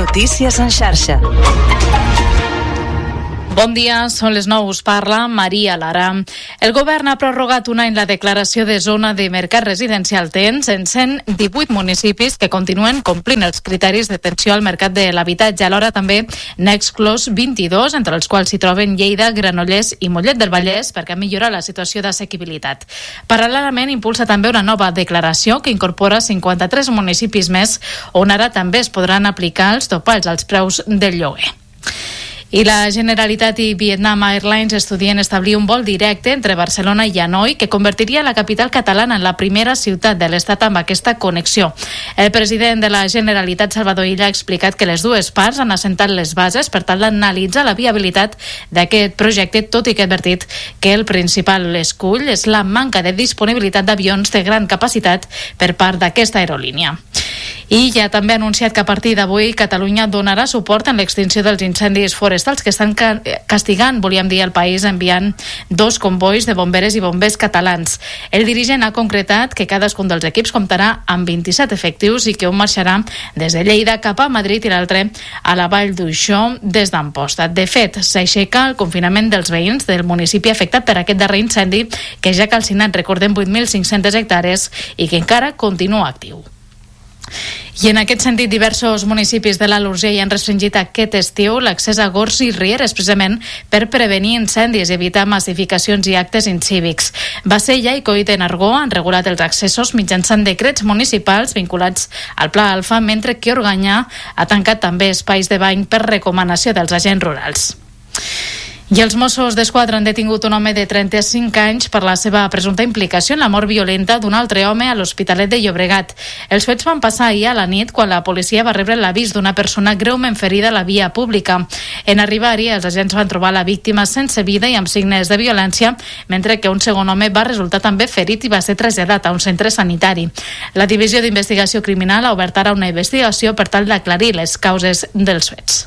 Notícies en xarxa. Bon dia, són les 9, us parla Maria Lara. El govern ha prorrogat un any la declaració de zona de mercat residencial TENS en 118 municipis que continuen complint els criteris d'atenció al mercat de l'habitatge. Alhora també n'ha exclòs 22, entre els quals s'hi troben Lleida, Granollers i Mollet del Vallès, perquè millora la situació d'assequibilitat. Paral·lelament, impulsa també una nova declaració que incorpora 53 municipis més, on ara també es podran aplicar els topalls als preus del lloguer. I la Generalitat i Vietnam Airlines estudien establir un vol directe entre Barcelona i Hanoi que convertiria la capital catalana en la primera ciutat de l'Estat amb aquesta connexió. El president de la Generalitat, Salvador Illa, ha explicat que les dues parts han assentat les bases per tal d'analitzar la viabilitat d'aquest projecte, tot i que ha advertit que el principal escull és la manca de disponibilitat d'avions de gran capacitat per part d'aquesta aerolínia. I ja també ha anunciat que a partir d'avui Catalunya donarà suport en l'extinció dels incendis forestals que estan castigant, volíem dir, el país enviant 2 convois de bomberes i bombers catalans. El dirigent ha concretat que cadascun dels equips comptarà amb 27 efectius i que un marxarà des de Lleida cap a Madrid i l'altre a la Vall d'Uixó des d'Amposta. De fet, s'aixeca el confinament dels veïns del municipi afectat per aquest darrer incendi que ja ha calcinat, recordem, 8.500 hectàrees i que encara continua actiu. I en aquest sentit, diversos municipis de l'Alt Urgell han restringit aquest estiu l'accés a gorgs i rieres precisament per prevenir incendis i evitar massificacions i actes incívics. Bassella i Coll de Nargó han regulat els accessos mitjançant decrets municipals vinculats al Pla Alfa, mentre que Organyà ha tancat també espais de bany per recomanació dels agents rurals. I els Mossos d'Esquadra han detingut un home de 35 anys per la seva presumpta implicació en la mort violenta d'un altre home a l'Hospitalet de Llobregat. Els fets van passar ahir a la nit quan la policia va rebre l'avís d'una persona greument ferida a la via pública. En arribar-hi, els agents van trobar la víctima sense vida i amb signes de violència, mentre que un segon home va resultar també ferit i va ser traslladat a un centre sanitari. La Divisió d'Investigació Criminal ha obert ara una investigació per tal d'aclarir les causes dels fets.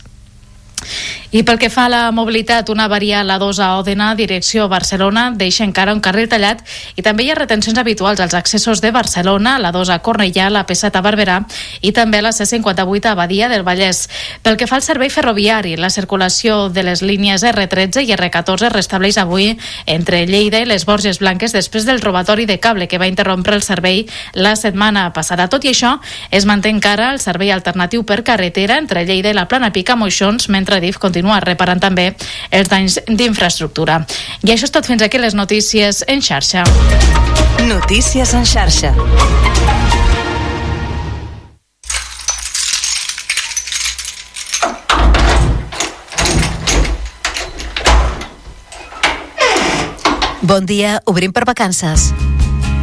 I pel que fa a la mobilitat, una avaria a la 2 a Òdena, direcció Barcelona, deixa encara un carril tallat i també hi ha retencions habituals als accessos de Barcelona, a la 2 a Cornellà, la P7 a Barberà i també a la C58 a Badia del Vallès. Pel que fa al servei ferroviari, la circulació de les línies R13 i R14 es restableix avui entre Lleida i les Borges Blanques després del robatori de cable que va interrompre el servei la setmana passada. Tot i això, es manté encara el servei alternatiu per carretera entre Lleida i la Plana Pica Moixons, mentre DIF continua reparant també els danys d'infraestructura. I això és tot, fins aquí les notícies en xarxa. Notícies en xarxa. Bon dia, obrim per vacances.